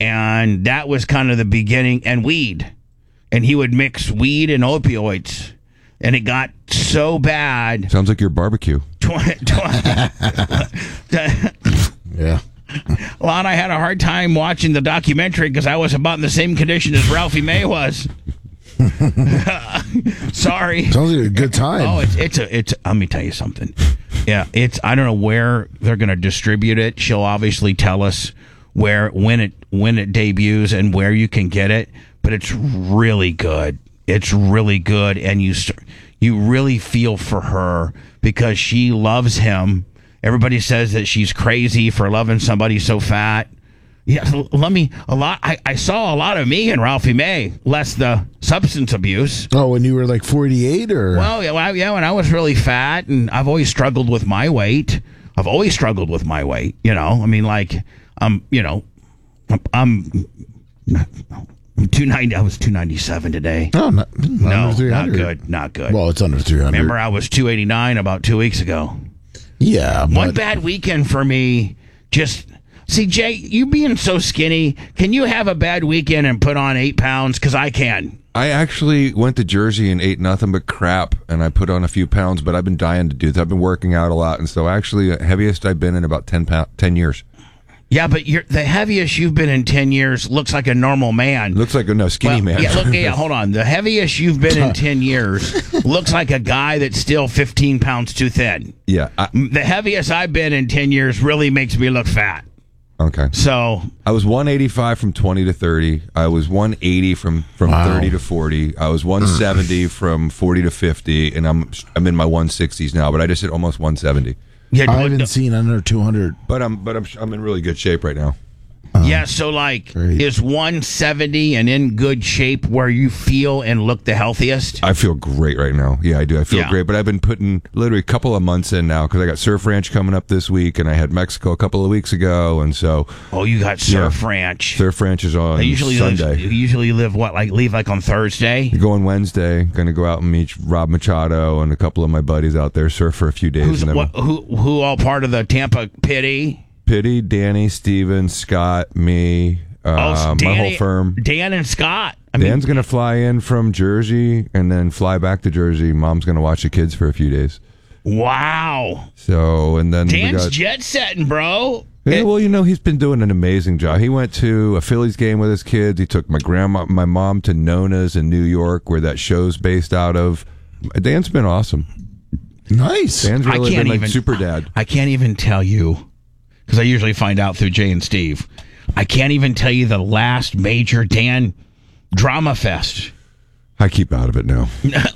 And that was kind of the beginning, and weed. And he would mix weed and opioids. And it got so bad. Sounds like your barbecue. Yeah. Lon, I had a hard time watching the documentary because I was about in the same condition as Ralphie May was. Sorry. Sounds like a good time. Oh, it's. Let me tell you something. Yeah, I don't know where they're going to distribute it. She'll obviously tell us when it debuts and where you can get it. But it's really good. It's really good, and you really feel for her because she loves him. Everybody says that she's crazy for loving somebody so fat. Yeah, I saw a lot of me in Ralphie May, less the substance abuse. Oh, when you were like 48, or well, yeah, when I was really fat, and I've always struggled with my weight. You know, I mean, like, I'm 290. I was 297 today. no, No, under 300. Not good. Well, it's under 300. Remember, I was 289 about 2 weeks ago. Yeah, One bad weekend for me. See, Jay, you being so skinny, can you have a bad weekend and put on 8 pounds? Because I can. I actually went to Jersey and ate nothing but crap, and I put on a few pounds, but I've been dying to do that. I've been working out a lot, and so actually the heaviest I've been in about 10 years. Yeah, but the heaviest you've been in 10 years looks like a normal man. Looks like a skinny man. Yeah, hold on. The heaviest you've been in 10 years looks like a guy that's still 15 pounds too thin. Yeah. The heaviest I've been in 10 years really makes me look fat. Okay. So I was 185 from 20 to 30. I was 180 from 30 to 40. I was 170 from 40 to 50, and I'm in my 160s now, but I just hit almost 170. Yeah, I haven't seen under 200. But I'm in really good shape right now. Yeah, so like, great. Is 170 and in good shape where you feel and look the healthiest? I feel great right now. Yeah, I do. I feel great. But I've been putting literally a couple of months in now because I got Surf Ranch coming up this week, and I had Mexico a couple of weeks ago, and so. Oh, you got Surf Ranch. Surf Ranch is on Sunday. You usually leave like on Thursday? Going Wednesday. Going to go out and meet Rob Machado and a couple of my buddies out there, surf for a few days. Who all part of the Tampa Pity? Pitty, Danny, Steven, Scott, me, my whole firm. Dan and Scott. Dan's going to fly in from Jersey and then fly back to Jersey. Mom's going to watch the kids for a few days. Wow. So, and then Dan's jet setting, bro. Yeah, well, he's been doing an amazing job. He went to a Phillies game with his kids. He took my mom to Nona's in New York, where that show's based out of. Dan's been awesome. Nice. Dan's really been like super dad. I can't even tell you, because I usually find out through Jay and Steve. I can't even tell you the last major Dan drama fest. I keep out of it now.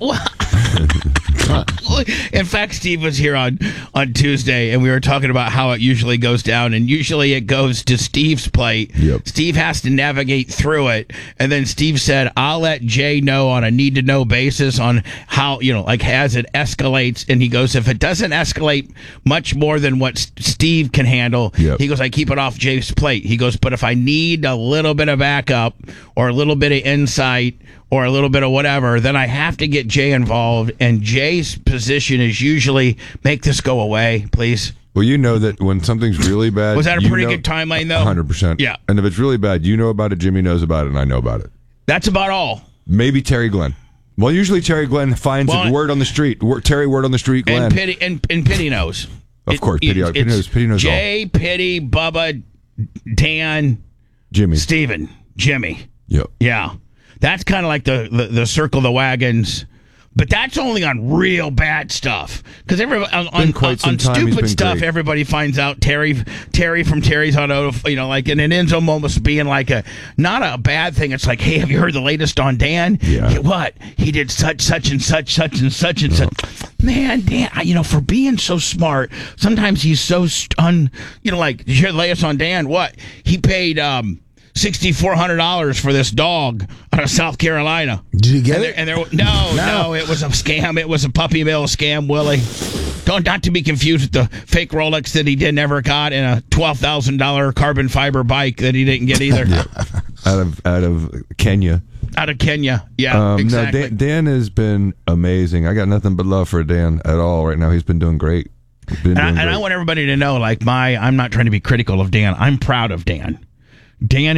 In fact, Steve was here on Tuesday, and we were talking about how it usually goes down, and usually it goes to Steve's plate. Yep. Steve has to navigate through it, and then Steve said, I'll let Jay know on a need-to-know basis on how, as it escalates, and he goes, if it doesn't escalate much more than what Steve can handle, yep. He goes, I keep it off Jay's plate. He goes, but if I need a little bit of backup or a little bit of insight or a little bit of whatever, then I have to get Jay involved, and Jay's position is usually make this go away, please. Well, you know that when something's really bad... Was that a pretty good timeline, though? 100%. Yeah. And if it's really bad, you know about it, Jimmy knows about it, and I know about it. That's about all. Maybe Terry Glenn. Well, usually Terry Glenn finds a word on the street. Terry word on the street, Glenn. And Pitty knows. Of course, Pitty knows Jay, all. Pitty, Bubba, Dan, Jimmy. Steven, Jimmy. Yep. Yeah. That's kind of like the circle the wagons. But that's only on real bad stuff. Because on stupid stuff, great. Everybody finds out Terry from Terry's Auto, and it ends up almost being like not a bad thing. It's like, hey, have you heard the latest on Dan? Yeah. What? He did such and such and such. Man, Dan, for being so smart, sometimes he's so did you hear the latest on Dan? What? He paid $6,400 for this dog out of South Carolina. Did you get it? No, it was a scam. It was a puppy mill scam, Willie. Not to be confused with the fake Rolex that he never got, and a $12,000 carbon fiber bike that he didn't get either. Out of Kenya. Out of Kenya, yeah, exactly. No, Dan has been amazing. I got nothing but love for Dan at all right now. He's been doing great. I want everybody to know, I'm not trying to be critical of Dan. I'm proud of Dan. Dan